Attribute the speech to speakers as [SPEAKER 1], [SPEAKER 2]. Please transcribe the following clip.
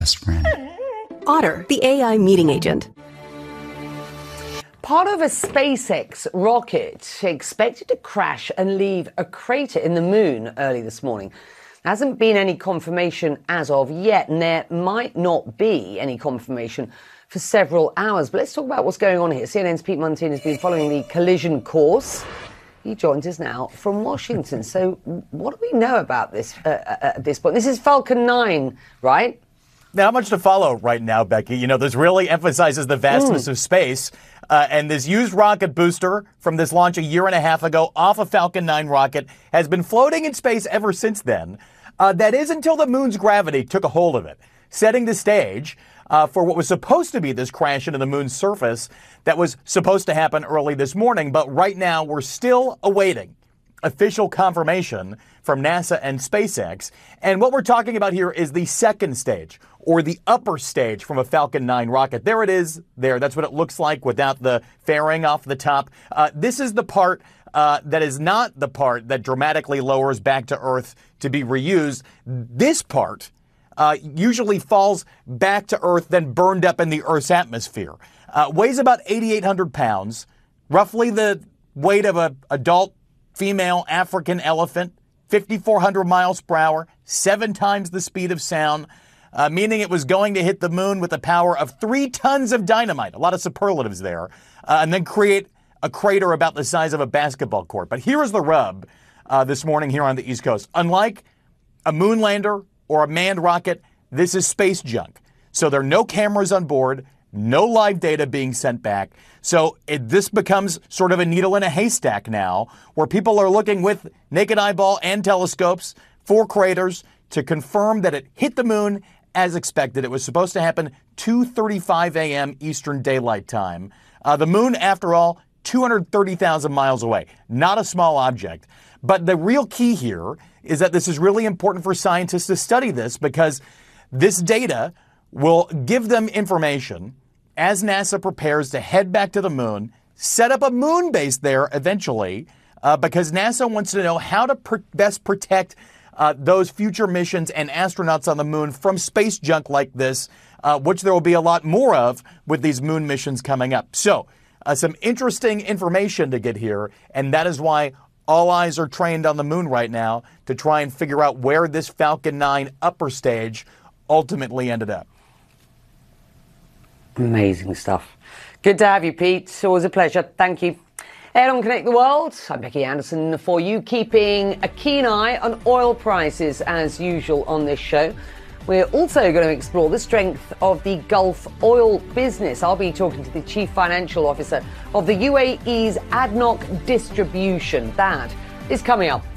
[SPEAKER 1] best friend.
[SPEAKER 2] Otter, the AI meeting agent.
[SPEAKER 3] Part of a SpaceX rocket expected to crash and leave a crater in the moon early this morning. There hasn't been any confirmation as of yet, and there might not be any confirmation for several hours. But let's talk about what's going on here. CNN's Pete Muntean has been following the collision course. He joins us now from Washington. So what do we know about this at this point? This is Falcon 9, right?
[SPEAKER 4] Not much to follow right now, Becky. You know, this really emphasizes the vastness of space. And this used rocket booster from this launch a year and a half ago off a Falcon 9 rocket has been floating in space ever since then. That is until the moon's gravity took a hold of it, setting the stage for what was supposed to be this crash into the moon's surface that was supposed to happen early this morning. But right now, we're still awaiting official confirmation from NASA and SpaceX. And what we're talking about here is the second stage, or the upper stage from a Falcon 9 rocket. There it is there. That's what it looks like without the fairing off the top. This is the part that is not the part that dramatically lowers back to Earth to be reused. This part usually falls back to Earth, then burned up in the Earth's atmosphere. Weighs about 8,800 pounds, roughly the weight of an adult female African elephant, 5,400 miles per hour, 7 times the speed of sound, meaning it was going to hit the moon with the power of 3 tons of dynamite, a lot of superlatives there, and then create a crater about the size of a basketball court. But here is the rub this morning here on the East Coast. Unlike a moon lander or a manned rocket, this is space junk. So there are no cameras on board, no live data being sent back. So this becomes sort of a needle in a haystack now, where people are looking with naked eyeball and telescopes for craters to confirm that it hit the moon as expected. It was supposed to happen 2:35 a.m. Eastern Daylight Time. The moon, after all, 230,000 miles away. Not a small object. But the real key here is that this is really important for scientists to study this, because this data will give them information as NASA prepares to head back to the moon, set up a moon base there eventually, because NASA wants to know how to best protect those future missions and astronauts on the moon from space junk like this, which there will be a lot more of with these moon missions coming up. So, some interesting information to get here, and that is why all eyes are trained on the moon right now to try and figure out where this Falcon 9 upper stage ultimately ended up.
[SPEAKER 3] Amazing stuff. Good to have you, Pete. Always a pleasure. Thank you. Head on Connect the World. I'm Becky Anderson for you, keeping a keen eye on oil prices as usual on this show. We're also going to explore the strength of the Gulf oil business. I'll be talking to the Chief Financial Officer of the UAE's ADNOC Distribution. That is coming up